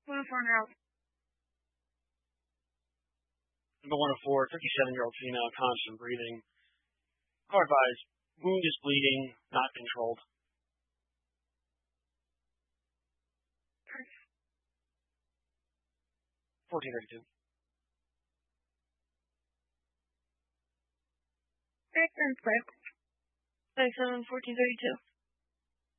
104 now. Number 104, 57-year-old female, constant breathing. Car advised, wound is bleeding, not controlled. 1432. Thanks, 97, 1432.